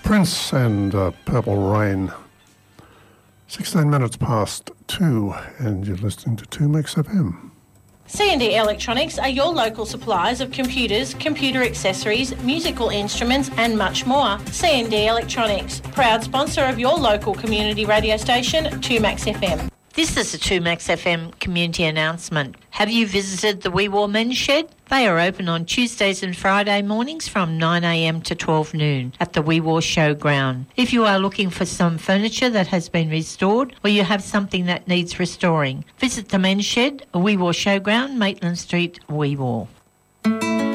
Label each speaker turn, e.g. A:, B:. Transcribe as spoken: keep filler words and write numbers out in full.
A: Prince and uh, Purple Rain. sixteen minutes past two, and you're listening to two Mix F M.
B: C and D Electronics are your local suppliers of computers, computer accessories, musical instruments and much more. C and D Electronics, proud sponsor of your local community radio station, two Max F M.
C: This is a two Max F M community announcement. Have you visited the Wee Waa Men's Shed? They are open on Tuesdays and Friday mornings from nine a m to twelve noon at the Wee Waa Showground. If you are looking for some furniture that has been restored or you have something that needs restoring, visit the Men's Shed, Wee Waa Showground, Maitland Street, Wee Waa.